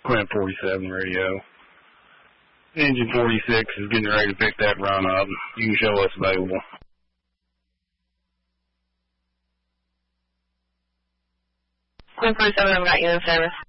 Quint 47 radio. Engine 46 is getting ready to pick that run up. You can show us available. Quint 47, I've got you in service.